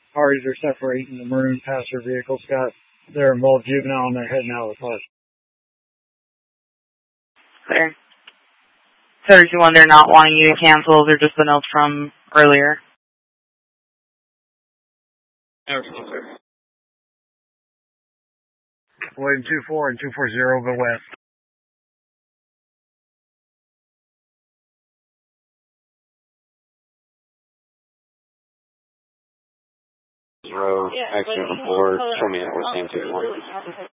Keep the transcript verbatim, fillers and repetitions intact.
Parties are separating. The maroon passenger vehicle, Scott. They're involved juvenile and they're heading out of the park. Clear. thirty-one, they're not wanting you to cancel. They're just the notes from earlier. Everything, sir. William two four and two four zero, go west. Row, accident report, show me that we're seeing two one.